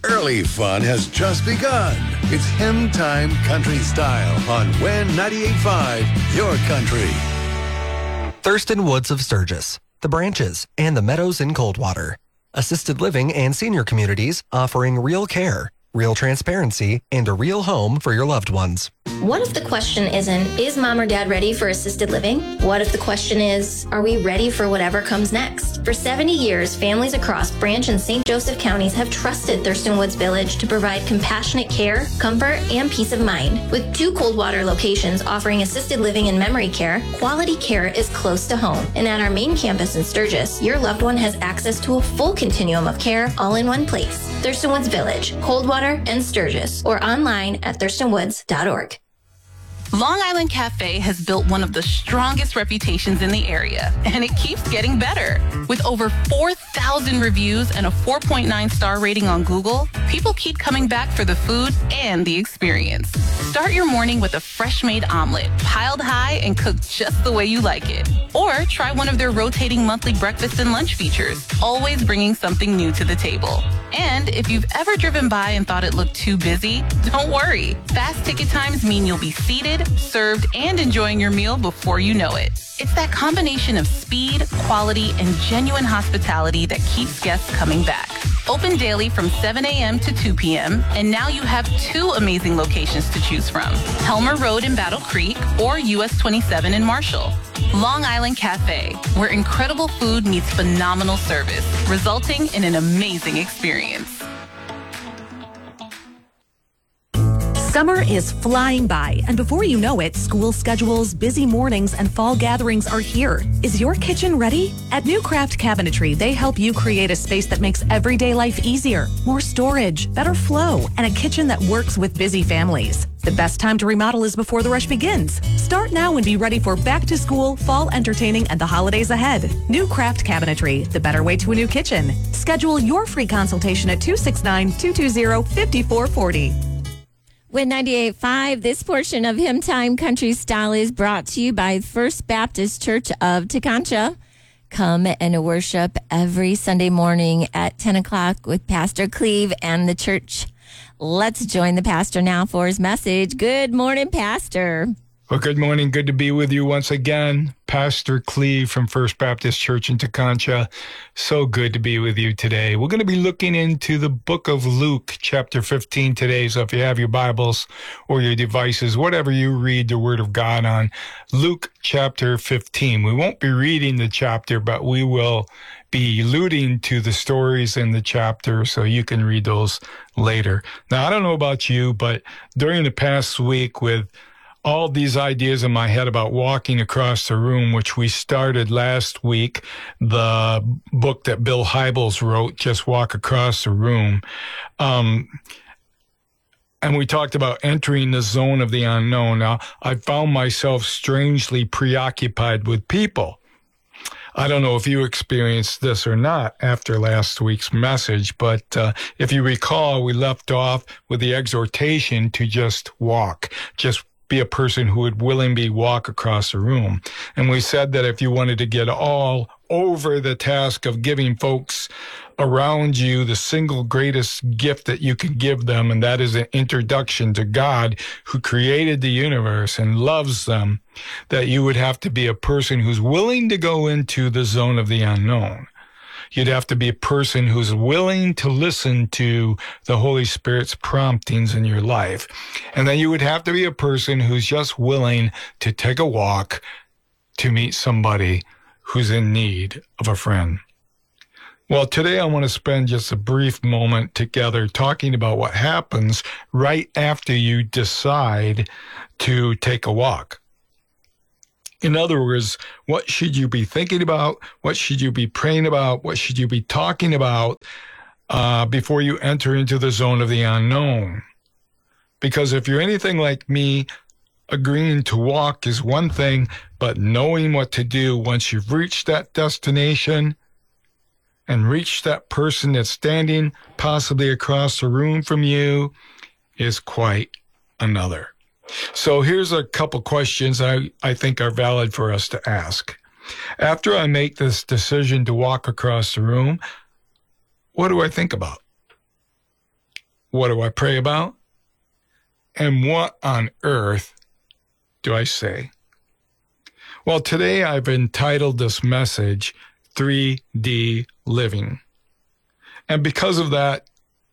Early fun has just begun. It's Hymn Time Country Style on WIN 98.5, your country. Thurston Woods of Sturgis, The Branches, and the Meadows in Coldwater. Assisted living and senior communities offering real care, real transparency, and a real home for your loved ones. What if the question isn't, is mom or dad ready for assisted living? What if the question is, are we ready for whatever comes next? For 70 years, families across Branch and St. Joseph counties have trusted Thurston Woods Village to provide compassionate care, comfort, and peace of mind. With 2 Coldwater locations offering assisted living and memory care, quality care is close to home. And at our main campus in Sturgis, your loved one has access to a full continuum of care all in one place. Thurston Woods Village, Coldwater, and Sturgis, or online at thurstonwoods.org. Long Island Cafe has built one of the strongest reputations in the area, and it keeps getting better. With over 4,000 reviews and a 4.9 star rating on Google, people keep coming back for the food and the experience. Start your morning with a fresh-made omelet, piled high and cooked just the way you like it. Or try one of their rotating monthly breakfast and lunch features, always bringing something new to the table. And if you've ever driven by and thought it looked too busy, don't worry. Fast ticket times mean you'll be seated, served, and enjoying your meal before you know it. It's that combination of speed, quality, and genuine hospitality that keeps guests coming back. Open daily from 7 a.m. to 2 p.m., and now you have 2 amazing locations to choose from. Helmer Road in Battle Creek or US 27 in Marshall. Long Island Cafe, where incredible food meets phenomenal service, resulting in an amazing experience. Summer is flying by, and before you know it, school schedules, busy mornings, and fall gatherings are here. Is your kitchen ready? At New Craft Cabinetry, they help you create a space that makes everyday life easier, more storage, better flow, and a kitchen that works with busy families. The best time to remodel is before the rush begins. Start now and be ready for back to school, fall entertaining, and the holidays ahead. New Craft Cabinetry, the better way to a new kitchen. Schedule your free consultation at 269-220-5440. With 98.5, this portion of Hymn Time Country Style is brought to you by First Baptist Church of Teconcha. Come and worship every Sunday morning at 10 o'clock with Pastor Cleve and the church. Let's join the pastor now for his message. Good morning, Pastor. Well, good morning. Good to be with you once again. Pastor Cleve from First Baptist Church in Teconcha. So good to be with you today. We're going to be looking into the book of Luke, chapter 15 today. So if you have your Bibles or your devices, whatever you read the Word of God on, Luke chapter 15. We won't be reading the chapter, but we will be alluding to the stories in the chapter, so you can read those later. Now, I don't know about you, but during the past week with all these ideas in my head about walking across the room, which we started last week, the book that Bill Hybels wrote, Just Walk Across the Room. And we talked about entering the zone of the unknown. Now, I found myself strangely preoccupied with people. I don't know if you experienced this or not after last week's message, but if you recall, we left off with the exhortation to just walk, just be a person who would willingly walk across the room. And we said that if you wanted to get all over the task of giving folks around you the single greatest gift that you can give them, and that is an introduction to God who created the universe and loves them, that you would have to be a person who's willing to go into the zone of the unknown. You'd have to be a person who's willing to listen to the Holy Spirit's promptings in your life. And then you would have to be a person who's just willing to take a walk to meet somebody who's in need of a friend. Well, today I want to spend just a brief moment together talking about what happens right after you decide to take a walk. In other words, what should you be thinking about? What should you be praying about? What should you be talking about before you enter into the zone of the unknown? Because if you're anything like me, agreeing to walk is one thing, but knowing what to do once you've reached that destination and reached that person that's standing possibly across the room from you is quite another. So here's a couple questions I think are valid for us to ask. After I make this decision to walk across the room, what do I think about? what do I pray about? And what on earth do I say? Well, today I've entitled this message 3D Living. And because of that,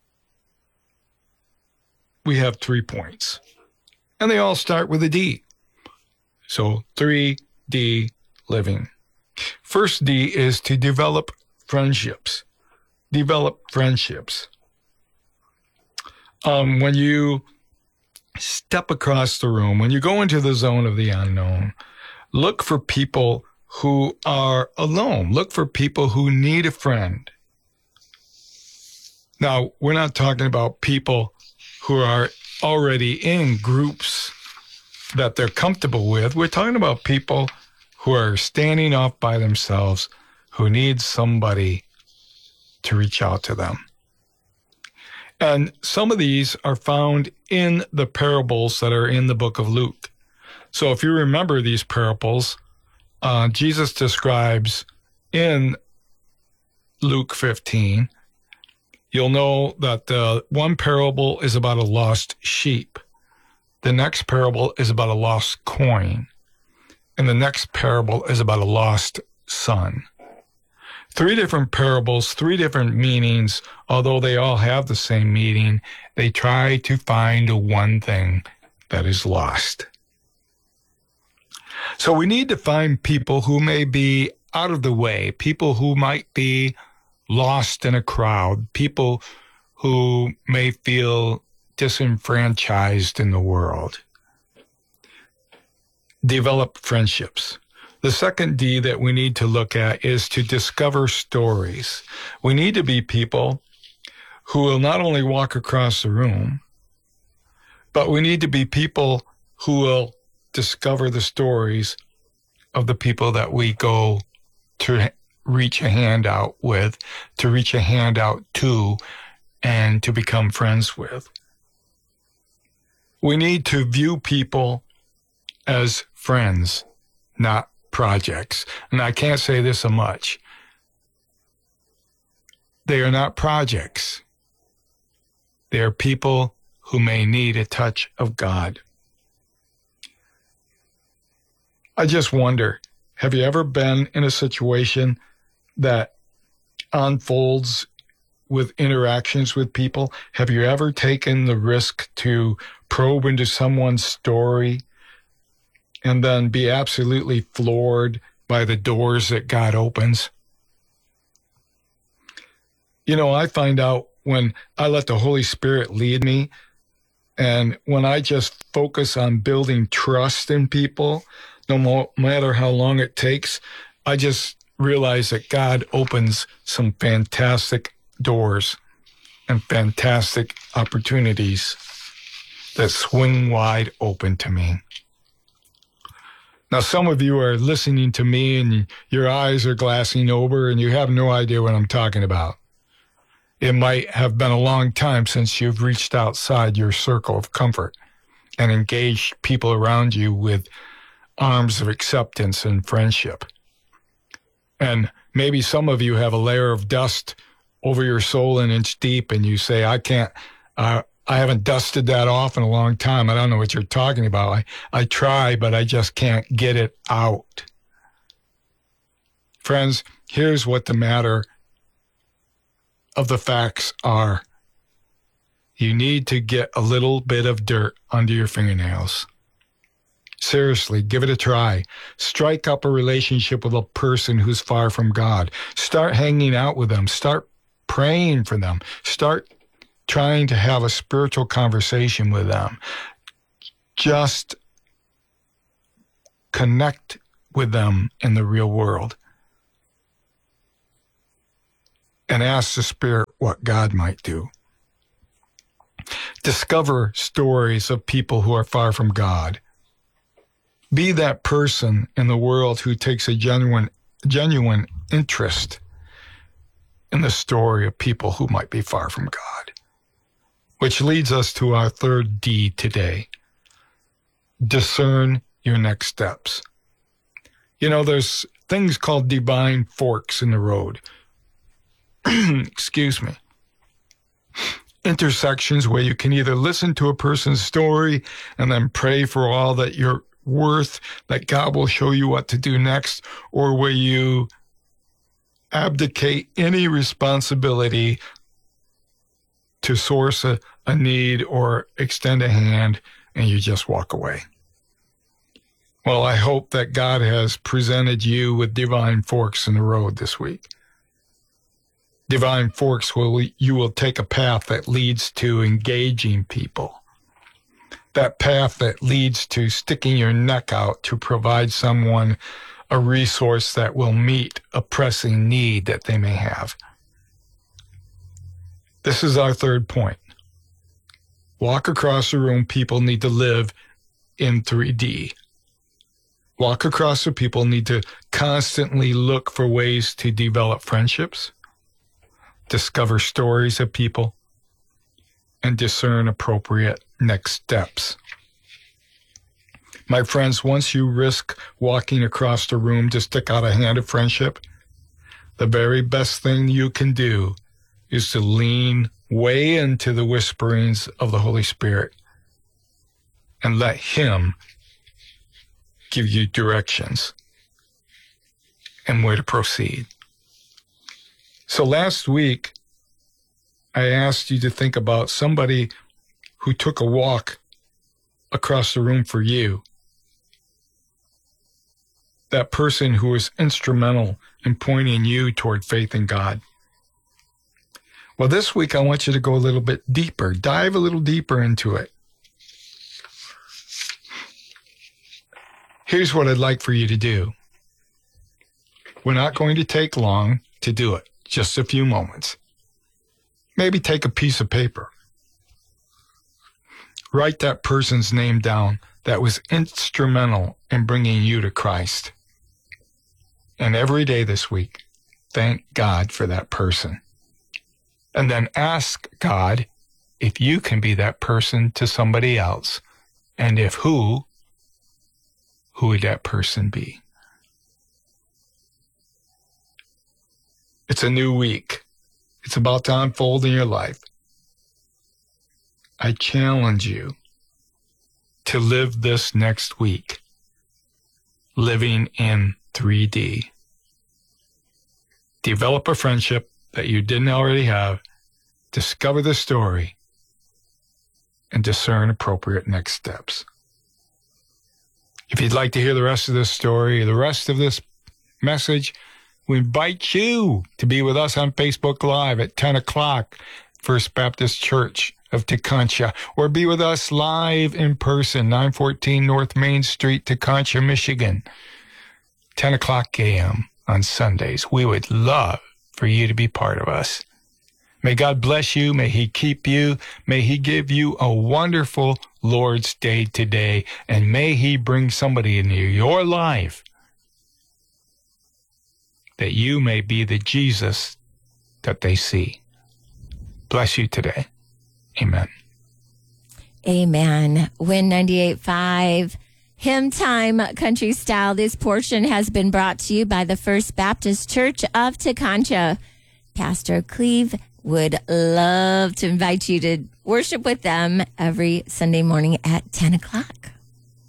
we have 3 points. And they all start with a D. So 3D Living. First D is to develop friendships. Develop friendships. When you step across the room, when you go into the zone of the unknown, look for people who are alone. Look for people who need a friend. Now, we're not talking about people who are already in groups that they're comfortable with. We're talking about people who are standing off by themselves, who need somebody to reach out to them. And some of these are found in the parables that are in the book of Luke. So if you remember these parables, Jesus describes in Luke 15, you'll know that one parable is about a lost sheep. The next parable is about a lost coin. And the next parable is about a lost son. 3 different parables, 3 different meanings. Although they all have the same meaning, they try to find the one thing that is lost. So we need to find people who may be out of the way, people who might be lost in a crowd, people who may feel disenfranchised in the world. Develop friendships. The second D that we need to look at is to discover stories. We need to be people who will not only walk across the room, but we need to be people who will discover the stories of the people that we go to reach a hand out with, to reach a hand out to, and to become friends with. We need to view people as friends, not projects. And I can't say this much. They are not projects. They are people who may need a touch of God. I just wonder, have you ever been in a situation that unfolds with interactions with people? Have you ever taken the risk to probe into someone's story and then be absolutely floored by the doors that God opens? You know, I find out when I let the Holy Spirit lead me, and when I just focus on building trust in people, no matter how long it takes, I just realize that God opens some fantastic doors and fantastic opportunities that swing wide open to me. Now, some of you are listening to me and your eyes are glassing over and you have no idea what I'm talking about. It might have been a long time since you've reached outside your circle of comfort and engaged people around you with arms of acceptance and friendship. And maybe some of you have a layer of dust over your soul an inch deep and you say, I haven't dusted that off in a long time. I don't know what you're talking about. I try, but I just can't get it out. Friends, here's what the matter of the facts are. You need to get a little bit of dirt under your fingernails. Seriously, give it a try. Strike up a relationship with a person who's far from God. Start hanging out with them. Start praying for them. Start trying to have a spiritual conversation with them. Just connect with them in the real world. And ask the Spirit what God might do. Discover stories of people who are far from God. Be that person in the world who takes a genuine interest in the story of people who might be far from God. Which leads us to our third D today. Discern your next steps. You know, there's things called divine forks in the road. Excuse me. intersections where you can either listen to a person's story and then pray for all that you're worth, that God will show you what to do next, or where you abdicate any responsibility to source a need or extend a hand and you just walk away. Well, I hope that God has presented you with divine forks in the road this week. Divine forks you will take a path that leads to engaging people. That path that leads to sticking your neck out to provide someone a resource that will meet a pressing need that they may have. This is our third point. Walk across the room, people need to live in 3D. Walk across the people need to constantly look for ways to develop friendships, discover stories of people, and discern appropriate next steps. My friends, once you risk walking across the room to stick out a hand of friendship, the very best thing you can do is to lean way into the whisperings of the Holy Spirit and let Him give you directions and where to proceed. So last week, I asked you to think about somebody who took a walk across the room for you. That person who was instrumental in pointing you toward faith in God. Well, this week I want you to go a little bit deeper, dive a little deeper into it. Here's what I'd like for you to do. We're not going to take long to do it, just a few moments. Maybe take a piece of paper. Write that person's name down that was instrumental in bringing you to Christ. And every day this week, thank God for that person. And then ask God if you can be that person to somebody else. And if who would that person be? It's a new week. It's about to unfold in your life. I challenge you to live this next week, living in 3D. Develop a friendship that you didn't already have, discover the story, and discern appropriate next steps. If you'd like to hear the rest of this story, the rest of this message, we invite you to be with us on Facebook Live at 10 o'clock, First Baptist Church of Tekonsha, or be with us live in person, 914 North Main Street, Tekonsha, Michigan, 10 o'clock a.m. on Sundays. We would love for you to be part of us. May God bless you. May He keep you. May He give you a wonderful Lord's Day today. And may He bring somebody into your life that you may be the Jesus that they see. Bless you today. Amen. Amen. Win 98.5. Hymn Time Country Style. This portion has been brought to you by the First Baptist Church of Tekonsha. Pastor Cleve would love to invite you to worship with them every Sunday morning at 10 o'clock.